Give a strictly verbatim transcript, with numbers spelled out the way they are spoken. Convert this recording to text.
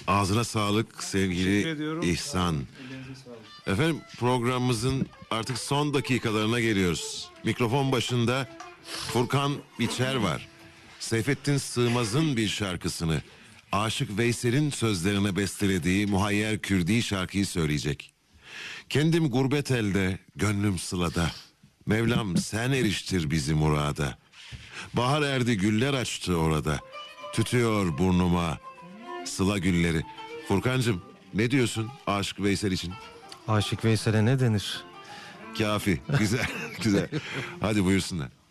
Ağzına sağlık sevgili İhsan. Efendim programımızın artık son dakikalarına geliyoruz. Mikrofon başında Furkan Biçer var. Seyfettin Sığmaz'ın bir şarkısını, Aşık Veysel'in sözlerine bestelediği Muhayyer Kürdi şarkıyı söyleyecek. Kendim gurbet elde, gönlüm sılada. Mevlam sen eriştir bizi murada. Bahar erdi, güller açtı orada. Tütüyor burnuma sıla gülleri. Furkancığım ne diyorsun Aşık Veysel için? Aşık Veysel'e ne denir? Kafi. Güzel. Güzel. Hadi buyursunlar.